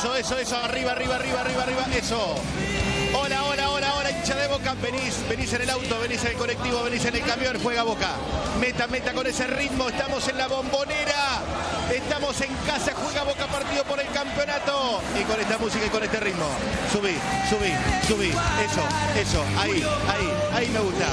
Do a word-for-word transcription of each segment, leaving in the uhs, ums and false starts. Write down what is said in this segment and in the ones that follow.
eso, eso, eso, arriba, arriba, arriba, arriba, arriba, eso. Hola, hola, hola, hola, hincha de Boca, venís, venís en el auto, venís en el colectivo, venís en el camión, juega Boca. Meta, meta con ese ritmo, estamos en la Bombonera, estamos en casa, juega Boca partido por el campeonato. Y con esta música y con este ritmo, subí, subí, subí, eso, eso, ahí, ahí, ahí me gusta.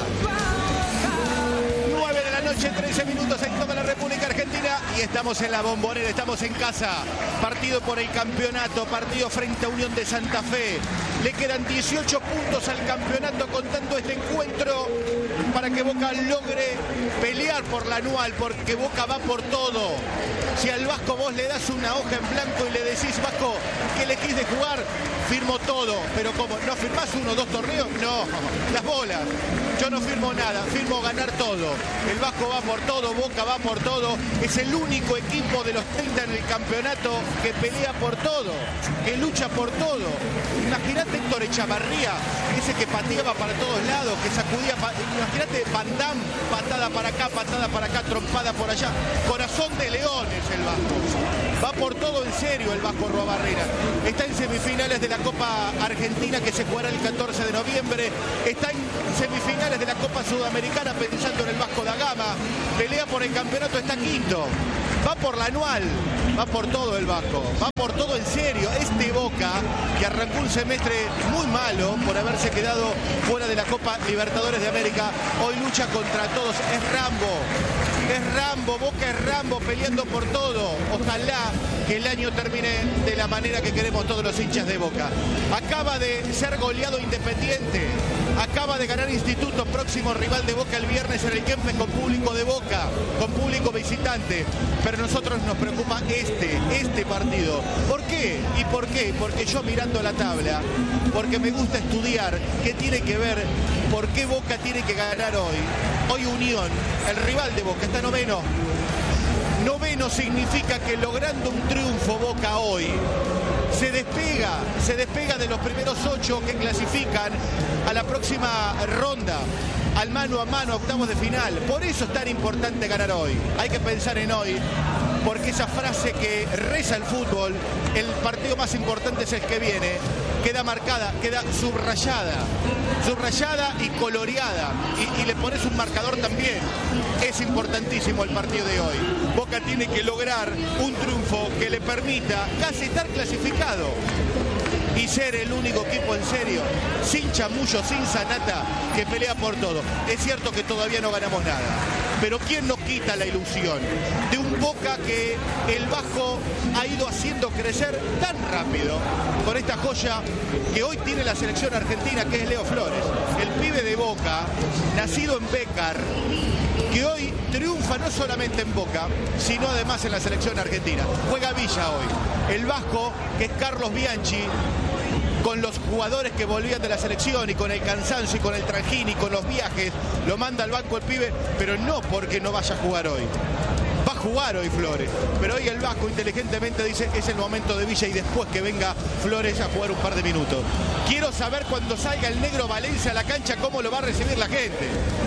nueve de la noche, trece minutos en toda la República Argentina y estamos en la Bombonera, estamos en casa. Partido por el campeonato, partido frente a Unión de Santa Fe. Le quedan dieciocho puntos al campeonato contando este encuentro para que Boca logre pelear por la anual, porque Boca va por todo. Si al Vasco vos le das una hoja en blanco y le decís, Vasco, ¿qué elegís de jugar? Firmo todo, pero ¿cómo? ¿No firmás uno o dos torneos? No, las bolas. Yo no firmo nada, firmo ganar todo. El Vasco va por todo, Boca va por todo. Es el único equipo de los treinta en el campeonato que pelea por todo, que lucha por todo. Imagínate Héctor Echavarría, ese que pateaba para todos lados, que sacudía. Imagínate Van Damme, patada para acá, patada para acá, trompada por allá. Corazón de leones el Vasco. Va por todo en serio el Vasco Arruabarrena. Está en semifinales de la Copa Argentina que se jugará el catorce de noviembre. Está en semifinales de la Copa Sudamericana pensando en el Vasco da Gama. Pelea por el campeonato, está quinto. Va por la anual, va por todo el Vasco. Va por todo en serio. Este Boca, que arrancó un semestre muy malo por haberse quedado fuera de la Copa Libertadores de América, hoy lucha contra todos. Es Rambo. Es Rambo, Boca es Rambo peleando por todo. Ojalá que el año termine de la manera que queremos todos los hinchas de Boca. Acaba de ser goleado Independiente. Acaba de ganar Instituto, próximo rival de Boca el viernes en el Kempes con público de Boca, con público visitante. Pero a nosotros nos preocupa este, este partido. ¿Por qué? ¿Y por qué? Porque yo mirando la tabla, porque me gusta estudiar qué tiene que ver, por qué Boca tiene que ganar hoy. Hoy Unión, el rival de Boca, está noveno. Noveno significa que logrando un triunfo Boca hoy se despega, se despega de los primeros ocho que clasifican a la próxima ronda, al mano a mano, octavos de final. Por eso es tan importante ganar hoy. Hay que pensar en hoy, porque esa frase que reza el fútbol, el partido más importante es el que viene, queda marcada, queda subrayada, subrayada y coloreada, y, y le pones un marcador también. Es importantísimo el partido de hoy. Boca tiene que lograr un triunfo que le permita casi estar clasificado y ser el único equipo en serio, sin chamullo, sin sanata, que pelea por todo. Es cierto que todavía no ganamos nada, pero ¿quién nos quita la ilusión de un Boca que el Vasco ha ido haciendo crecer tan rápido con esta joya que hoy tiene la selección argentina, que es Leo Flores, el pibe de Boca, nacido en Bécar, que hoy triunfa no solamente en Boca, sino además en la selección argentina. Juega Villa hoy. El Vasco, que es Carlos Bianchi, con los jugadores que volvían de la selección y con el cansancio y con el trajín y con los viajes, lo manda al banco el pibe, pero no porque no vaya a jugar hoy. Va a jugar hoy Flores, pero hoy el Vasco inteligentemente dice es el momento de Villa y después que venga Flores a jugar un par de minutos. Quiero saber cuando salga el negro Valencia a la cancha cómo lo va a recibir la gente.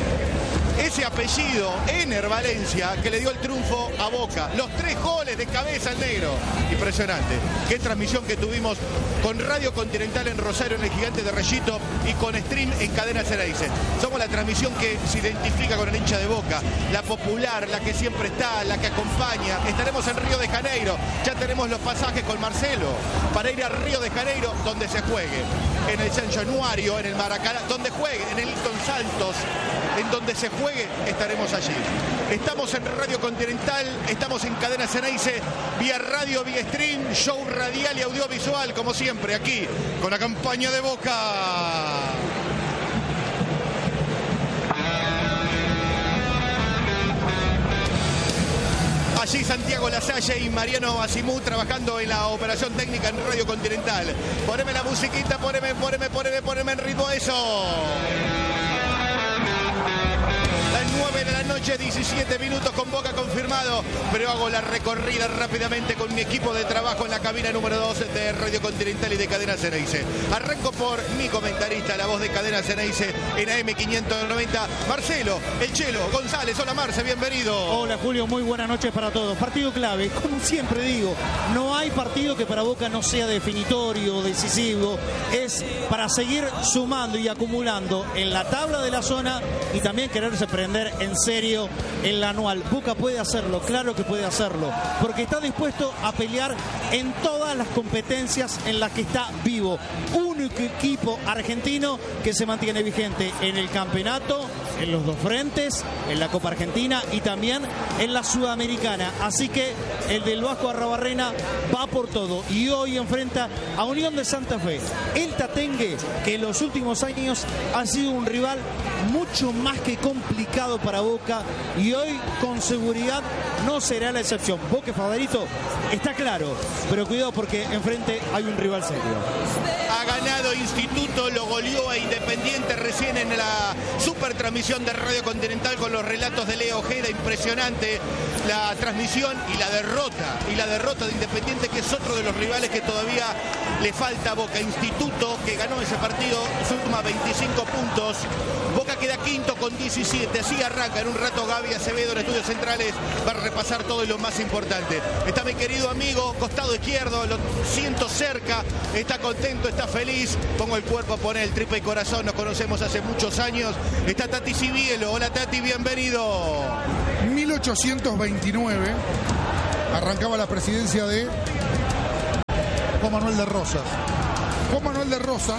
Ese apellido, Ener Valencia, que le dio el triunfo a Boca. Los tres goles de cabeza al negro. Impresionante. Qué transmisión que tuvimos con Radio Continental en Rosario, en el Gigante de Reyito, y con Stream en Cadena Ceneice. Somos la transmisión que se identifica con el hincha de Boca. La popular, la que siempre está, la que acompaña. Estaremos en Río de Janeiro. Ya tenemos los pasajes con Marcelo para ir a Río de Janeiro, donde se juegue. En el San Januario, en el Maracaná, donde juegue, en el Hilton Santos, en donde se juegue, estaremos allí. Estamos en Radio Continental, estamos en Cadena Ceneice, vía radio, vía stream, show radial y audiovisual, como siempre, aquí, con la campaña de Boca. Allí Santiago Lasalle y Mariano Asimú trabajando en la operación técnica en Radio Continental. Poneme la musiquita, poneme, poneme, poneme, poneme en ritmo eso. Las nueve de la noche, diecisiete minutos con Boca confirmado. confirmado, pero hago la recorrida rápidamente con mi equipo de trabajo en la cabina número dos de Radio Continental y de Cadena Ceneice. Arranco por mi comentarista, la voz de Cadena Ceneice en A M quinientos noventa, Marcelo, el Chelo González. Hola Marce, bienvenido. Hola Julio, muy buenas noches para todos. Partido clave, como siempre digo, no hay partido que para Boca no sea definitorio, decisivo. Es para seguir sumando y acumulando en la tabla de la zona y también quererse prender en serio en la anual. Boca puede hacerlo, claro que puede hacerlo, porque está dispuesto a pelear en todas las competencias en las que está vivo. Único equipo argentino que se mantiene vigente en el campeonato, en los dos frentes, en la Copa Argentina y también en la Sudamericana. Así que el del Vasco Arrabarrena va por todo y hoy enfrenta a Unión de Santa Fe. El Tatengue, que en los últimos años ha sido un rival mucho más que complicado para Boca y hoy con seguridad no será la excepción. Boca favorito, está claro, pero cuidado porque enfrente hay un rival serio. Ha ganado Instituto, lo goleó a Independiente recién en la super transmisión de Radio Continental con los relatos de Leo Ojeda. Impresionante la transmisión y la derrota, y la derrota de Independiente, que es otro de los rivales que todavía le falta a Boca. Instituto, que ganó ese partido, suma veinticinco puntos. Boca queda quinto con diecisiete. Así arranca en un rato Gaby Acevedo en Estudios Centrales para repasar todo y lo más importante. Está mi querido amigo, costado izquierdo, lo siento cerca, está contento, está feliz. Pongo el cuerpo, pone el triple y corazón, nos conocemos hace muchos años. Está Tati Cibielo. Hola Tati, bienvenido. mil ochocientos veintinueve arrancaba la presidencia de Juan Manuel de Rosas. Juan Manuel de Rosas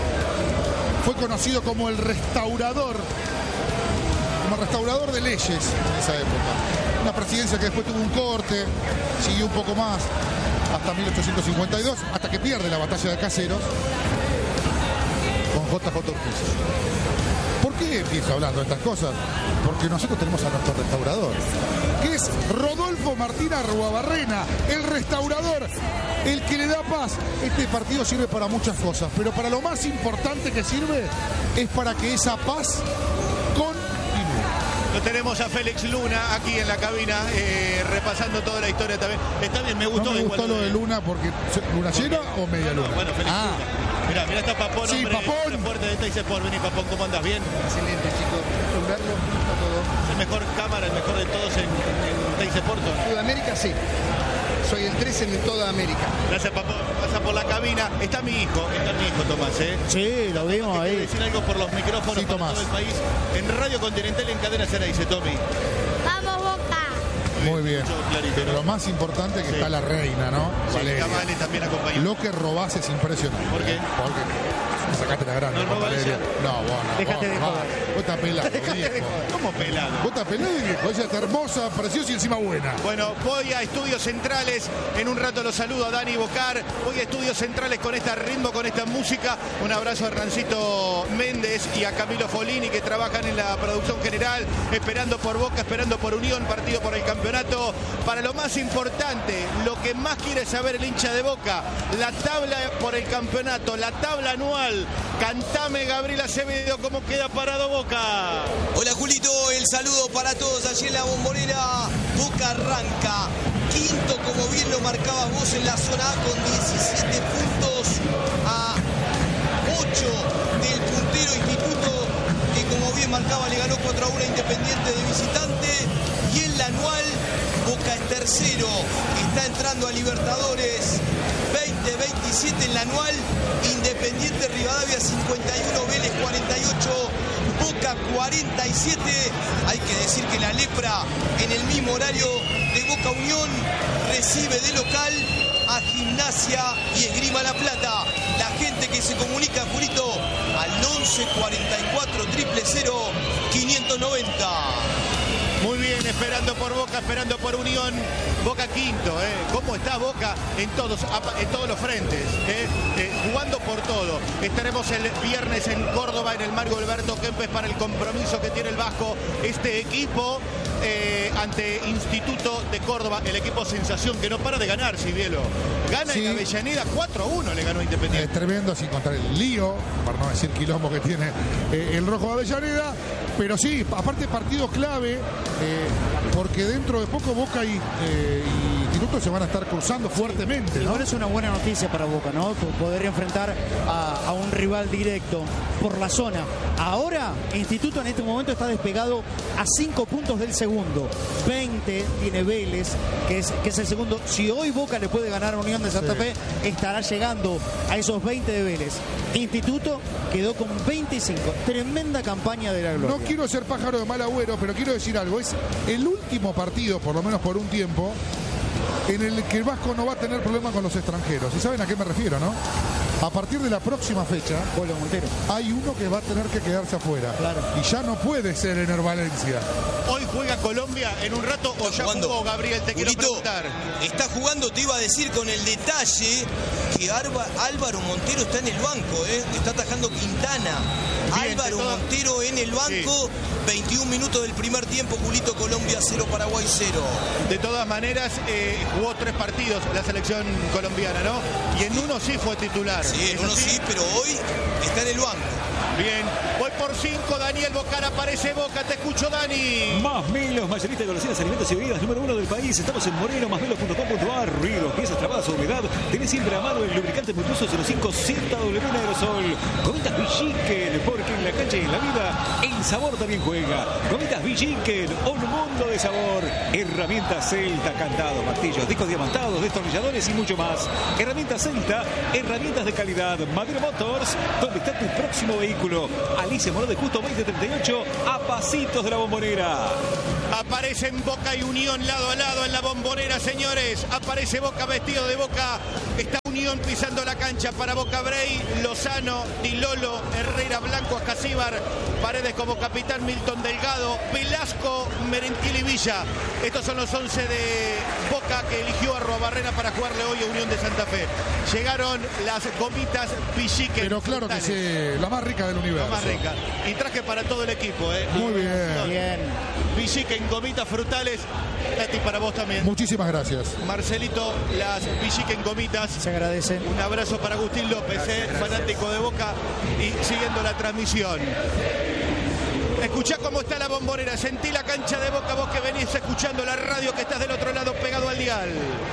fue conocido como el restaurador, como el restaurador de leyes en esa época. Una presidencia que después tuvo un corte, siguió un poco más, hasta mil ochocientos cincuenta y dos, hasta que pierde la batalla de Caseros con J J Urquiza. ¿Por qué empiezo hablando de estas cosas? Porque nosotros tenemos a nuestro restaurador, que es Rodolfo Martín Arruabarrena, el restaurador, el que le da paz. Este partido sirve para muchas cosas, pero para lo más importante que sirve es para que esa paz continúe. Lo tenemos a Félix Luna aquí en la cabina, eh, repasando toda la historia también. Está bien, me gustó. No me gustó igual lo de Luna porque ¿luna llena o media luna? No, bueno, Félix ah. Luna. Mirá, mirá, está Papón, Sí, hombre, Papón. hombre fuerte de Teis Sport. Vení, Papón, ¿cómo andas? ¿Bien? Excelente, chicos. Con verlo, gusta todo. Es el mejor cámara, el mejor de todos en, en Teis Sport. Sudamérica, sí. Soy el trece en toda América. Gracias, Papón. Pasa por la cabina. Está mi hijo, está mi hijo, Tomás, ¿eh? Sí, lo vimos Quiero ahí. decir algo por los micrófonos Sí, para Tomás. todo el país. En Radio Continental y en Cadena Ceneice, Tommy. ¡Vamos, Boca! Muy bien. Mucho clarito, Pero ¿no? lo más importante es que Sí. está la reina, ¿no? Sí, Valeria. Cavani también acompañó. Lo que robás es impresionante. ¿Por qué? Porque sacaste la grande, ¿No roba Valeria. ella? No, vos no. Déjate vos, de vos, joder. Vos estás pelado, viejo. ¿Cómo pelado? Vos estás pelado, viejo. Ella está hermosa, preciosa y encima buena. Bueno, voy a Estudios Centrales. En un rato los saludo a Dani Bocar. Voy a Estudios Centrales con este ritmo, con esta música. Un abrazo a Hernancito Méndez y a Camilo Folini, que trabajan en la producción general, esperando por Boca, esperando por Unión, partido por el campeonato. Para lo más importante, lo que más quiere saber el hincha de Boca, la tabla por el campeonato, la tabla anual. Cantame, Gabriel Acevedo, cómo queda parado Boca. Hola Julito, el saludo para todos allí en la Bombonera. Boca arranca quinto, como bien lo marcabas vos, en la zona A con diecisiete puntos a ocho del puntero Instituto, que como bien marcaba le ganó cuatro a uno a Independiente de visitante. Y en la anual Boca es tercero, está entrando a Libertadores. Veinte veintisiete en la anual, Independiente Rivadavia cincuenta y uno, Vélez cuarenta y ocho, Boca cuarenta y siete. Hay que decir que la Lepra en el mismo horario de Boca Unión recibe de local a Gimnasia y Esgrima La Plata. La gente que se comunica, Julito, al once cuarenta y cuatro cero cero quinientos noventa. Muy bien, esperando por Boca, esperando por Unión. Boca quinto, ¿eh? ¿Cómo está Boca en todos, en todos los frentes? ¿eh? Eh, jugando por todo. Estaremos el viernes en Córdoba, en el Mario Alberto Kempes, para el compromiso que tiene el Vasco. Este equipo eh, ante Instituto de Córdoba, el equipo sensación que no para de ganar, Cibielo. Gana Sí. en Avellaneda, cuatro a uno le ganó Es Independiente. tremendo, sin contar el lío, para no decir quilombo que tiene eh, el Rojo de Avellaneda. Pero sí, aparte partido clave, eh, porque dentro de poco Boca y, eh, y Instituto se van a estar cruzando fuertemente, ¿no? Ahora es una buena noticia para Boca, ¿no? Poder enfrentar a, a un rival directo por la zona. Ahora, Instituto en este momento está despegado a cinco puntos del segundo. veinte tiene Vélez, que es, que es el segundo. Si hoy Boca le puede ganar a Unión de Santa sí. Fe, estará llegando a esos veinte de Vélez. Instituto quedó con veinticinco. Tremenda campaña de la Gloria. No quiero ser pájaro de mal agüero, pero quiero decir algo. Es el último partido, por lo menos por un tiempo, en el que el Vasco no va a tener problemas con los extranjeros. ¿Y saben a qué me refiero, no? A partir de la próxima fecha, Polo Montero, hay uno que va a tener que quedarse afuera. Claro. Y ya no puede ser Ener Valencia. Hoy juega Colombia en un rato o ya jugando. jugó, Gabriel, te quiero Julito, preguntar. Está jugando, te iba a decir con el detalle que Arba, Álvaro Montero está en el banco, ¿eh? Está atajando Quintana. Bien, Álvaro toda... Montero en el banco, sí. veintiún minutos del primer tiempo, Julito. Colombia cero, Paraguay cero. De todas maneras, eh, jugó tres partidos la selección colombiana, ¿no? Y en uno sí fue titular. Sí, en uno así? sí, pero hoy está en el banco. Bien, voy por cinco, Daniel Bocar, aparece Boca, te escucho, Dani. Más Melos, mayorista de golosinas, alimentos y bebidas, número uno del país. Estamos en Moreno, más melos punto com punto ar. Ruidos, piezas trabadas o humedad. Tenés siempre a mano el lubricante multiuso cero cinco Z W en aerosol. Gomitas Villiquen, porque en la cancha y en la vida el sabor también juega. Gomitas Villiquen, un mundo de sabor. Herramientas Celta, candados, martillos, discos diamantados, destornilladores y mucho más. Herramientas Celta, herramientas de calidad. Madero Motors, donde está tu próximo vehículo. Alicia Moró de Justo veinte treinta y ocho, a pasitos de la Bombonera. Aparecen Boca y Unión lado a lado en la Bombonera, señores. Aparece Boca vestido de Boca. Está Unión pisando la cancha para Boca. Brey, Lozano, Di Lolo, Herrera, Blanco, Ascasíbar, Paredes como capitán, Milton Delgado, Velasco, Merentiel y Villa. Estos son los once de Boca que eligió a Arruabarrena para jugarle hoy a Unión de Santa Fe. Llegaron las gomitas Villiquen. Pero claro que sí, la más rica del universo. La más rica. Y traje para todo el equipo, ¿eh? Muy bien. Bien. Villiquen, gomitas frutales. Tati, para vos también. Muchísimas gracias. Marcelito, las Villiquen gomitas. Se agradece. Un abrazo para Agustín López, gracias, eh, gracias. fanático de Boca y siguiendo la transmisión. Escuchá cómo está la Bombonera, sentí la cancha de Boca, vos que venís escuchando la radio, que estás del otro lado pegado al dial.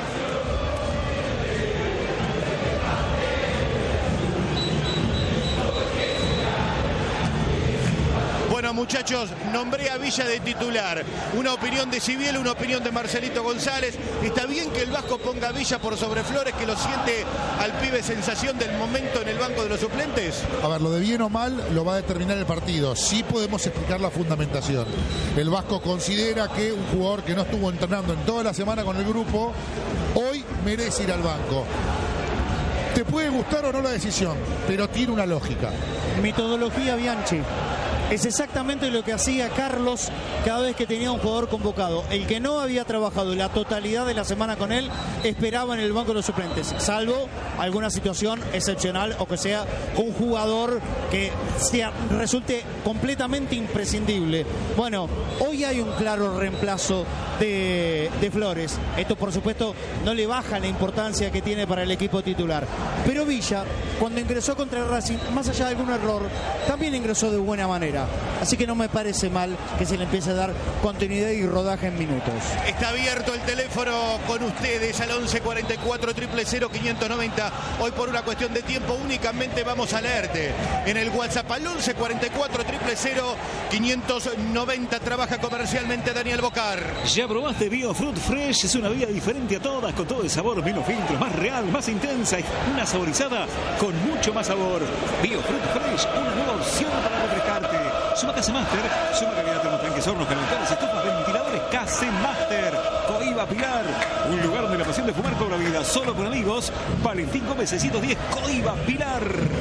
Bueno, muchachos, nombré a Villa de titular. Una opinión de Cibiel, una opinión de Marcelito González. Está bien que el Vasco ponga a Villa por sobre Flores, que lo siente al pibe sensación del momento en el banco de los suplentes. A ver, lo de bien o mal lo va a determinar el partido. Sí podemos explicar la fundamentación. El Vasco considera que un jugador que no estuvo entrenando en toda la semana con el grupo, hoy merece ir al banco. Te puede gustar o no la decisión, pero tiene una lógica. Metodología Bianchi. Es exactamente lo que hacía Carlos cada vez que tenía un jugador convocado. El que no había trabajado la totalidad de la semana con él, esperaba en el banco de los suplentes, salvo alguna situación excepcional o que sea un jugador que sea, resulte completamente imprescindible. Bueno, hoy hay un claro reemplazo de, de Flores. Esto, por supuesto, no le baja la importancia que tiene para el equipo titular. Pero Villa, cuando ingresó contra el Racing, más allá de algún error, también ingresó de buena manera. Así que no me parece mal que se le empiece a dar continuidad y rodaje en minutos. Está abierto el teléfono con ustedes al once cuarenta y cuatro, cero cero cero, quinientos noventa. Hoy por una cuestión de tiempo únicamente vamos a leerte en el WhatsApp al once cuarenta y cuatro, cero cero cero, quinientos noventa. Trabaja comercialmente Daniel Bocar. ¿Ya probaste Biofruit Fresh? Es una vida diferente a todas, con todo el sabor, menos filtros, más real, más intensa, una saborizada con mucho más sabor. Biofruit Fresh, una nueva opción para refrescarte. Suma Case Master, suma calidad de tanques, hornos, calentadores, estufas, ventiladores. Case Master, Coiba Pilar, un lugar donde la pasión de fumar cobra vida. Solo con amigos. Valentín Gómez seiscientos diez, Coiba Pilar.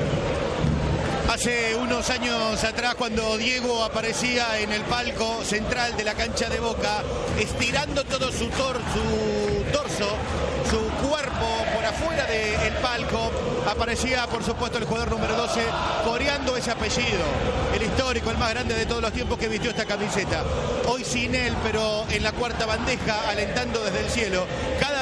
Hace unos años atrás, cuando Diego aparecía en el palco central de la cancha de Boca, estirando todo su, tor su torso, su cuerpo por afuera del palco, aparecía, por supuesto, el jugador número doce, coreando ese apellido, el histórico, el más grande de todos los tiempos que vistió esta camiseta. Hoy sin él, pero en la cuarta bandeja, alentando desde el cielo. Cada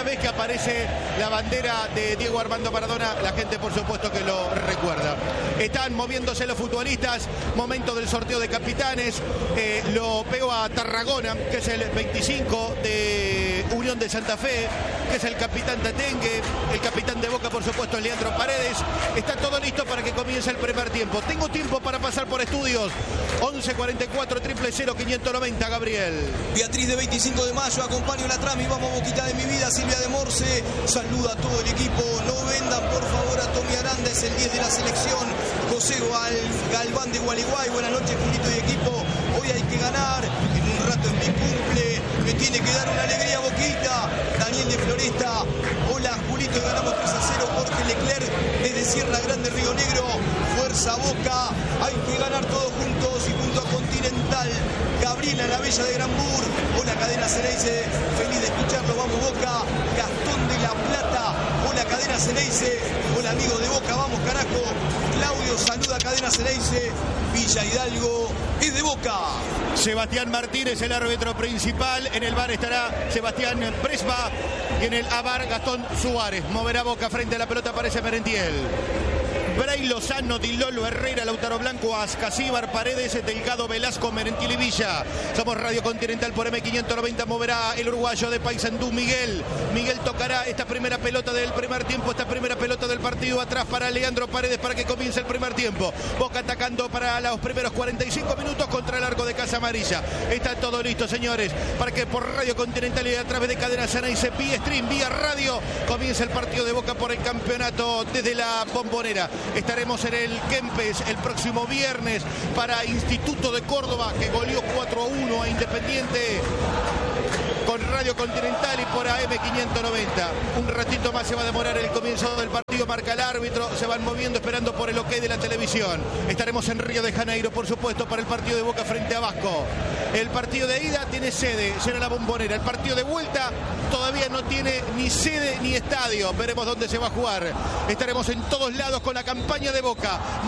cada vez que aparece la bandera de Diego Armando Maradona, la gente por supuesto que lo recuerda. Están moviéndose los futbolistas, momento del sorteo de capitanes. Eh, lo pego a Tarragona, que es el veinticinco de Unión de Santa Fe, que es el capitán Tatengue, el capitán de Boca por supuesto es Leandro Paredes. Está todo listo para que comience el primer tiempo. Tengo tiempo para pasar por estudios. once cuarenta y cuatro, cero cero cero, quinientos noventa, Gabriel. Beatriz de veinticinco de mayo, acompaño la trama y vamos Boquita de mi vida. Silvia de Morse, saluda a todo el equipo. No vendan por favor a Tommy Aranda, es el diez de la selección. José Galván de Gualeguay, buenas noches Julito y equipo. Hoy hay que ganar, en un rato es mi cumple, me tiene que dar una alegría Boquita. Daniel de Floresta, hola Julito, ganamos tres a cero. Jorge Leclerc desde Sierra Grande, Río Negro, fuerza Boca, hay que ganar todos juntos y junto a Continental. Gabriela La Bella de Granbur, hola Cadena Ceneice, feliz de escucharlo, vamos Boca. Gastón de La Plata, hola Cadena Ceneice, hola amigos de Boca, vamos carajo. Claudio saluda a Cadena Ceneice, Villa Hidalgo es de Boca. Sebastián Martínez, el árbitro principal. En el bar estará Sebastián Presba y en el A V A R Gastón Suárez. Moverá Boca frente a la pelota, aparece Merentiel. Bray Lozano, Di Lolo, Herrera, Lautaro Blanco, Ascasíbar, Paredes, Delgado, Velasco, Merentiel y Villa. Somos Radio Continental por M quinientos noventa. Moverá el uruguayo de Paysandú, Miguel. Miguel tocará esta primera pelota del primer tiempo, esta primera pelota del partido atrás para Leandro Paredes para que comience el primer tiempo. Boca atacando para los primeros cuarenta y cinco minutos contra el arco de Casa Amarilla. Está todo listo, señores, para que por Radio Continental y a través de Cadena Ceneice, vía stream, vía radio, comience el partido de Boca por el campeonato desde la Bombonera. Estaremos en el Kempes el próximo viernes para Instituto de Córdoba, que goleó cuatro a uno a Independiente, con Radio Continental y por A M quinientos noventa. Un ratito más se va a demorar el comienzo del partido, marca el árbitro, se van moviendo esperando por el ok de la televisión. Estaremos en Río de Janeiro, por supuesto, para el partido de Boca frente a Vasco. El partido de ida tiene sede, será la Bombonera. El partido de vuelta todavía no tiene ni sede ni estadio. Veremos dónde se va a jugar. Estaremos en todos lados con la campaña de Boca.